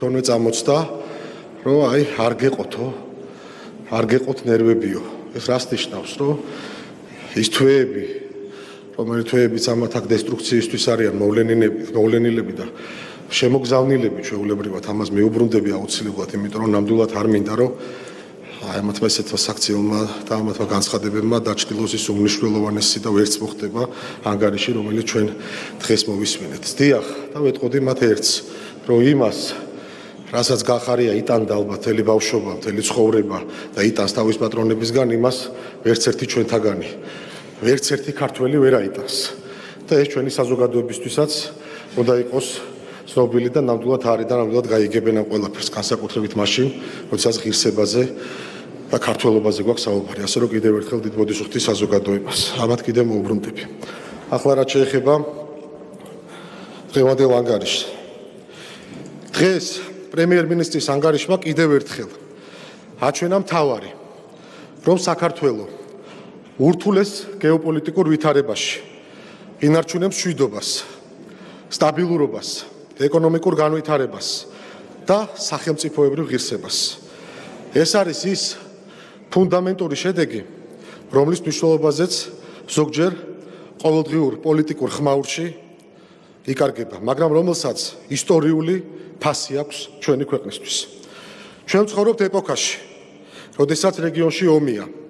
თორმეტ წამოწდა, რომ აი არ გეყოთო, არ გეყოთ ნერვებიო. ეს რას ნიშნავს, რომ ის თვეები, რომელი თვეებიც ამათ აქ დესტრუქციისთვის არიან მოვლენილები და შემოგზავნილები ჩვეულებრივად ამას მეუბრუნდები აუცილებლად, იმიტომ რომ ნამდვილად არ მინდა, რომ აი ამათმა ესეთმა საქციელმა და ამათმა განცხადებებმა დაჩრდილოს ის უმნიშვნელოვანესი და ვერც მოხდება ანგარიში, რომელიც ჩვენ დღეს მოვისმინეთ. დიახ, და ვეტყოდი მათ ერთს, რომ იმას რასაც გახარია იტანდა ალბათ მთელი ბავშვობა, მთელი ცხოვრება და იტანს თავის პატრონებისგან, იმას ვერც ერთი ჩვენთაგანი, ვერც ერთი ქართველი ვერ აიტანს. და ეს ჩვენი საზოგადოებისთვისაც უნდა იყოს ცნობილი და ნამდვილად არის და ნამდვილად გაიგებენ ამ ყველაფერს, განსაკუთრებით მაშინ, როდესაც ღირსებაზე და ქართველობაზე გვაქვს საუბარი. ასე რომ კიდევ ერთხელ დიდ ბოდიშს ვხდის საზოგადოებას. ამათ კიდევ მოუბრუნდები. ახლა რაც შეეხება დღევანდელ ანგარიშს. დღეს პრემიერ-მინისტრის ანგარიშმა კიდევ ერთხელ აჩვენა მთავარი, რომ საქართველო ურთულეს გეოპოლიტიკურ ვითარებაში ინარჩუნებს მშვიდობას, სტაბილურობას, ეკონომიკურ განვითარებას და სახელმწიფოებრივ ღირსებას. ეს არის ის ფუნდამენტური შედეგი, რომლის მნიშვნელობაზეც ზოგჯერ ყოველდღიურ პოლიტიკურ ხმაურში იკარგება, მაგრამ რომელსაც ისტორიული ფასი აქვს ჩვენი ქვეყნისთვის. ჩვენ ვცხოვრობთ ეპოქაში, როდესაც რეგიონში ომია.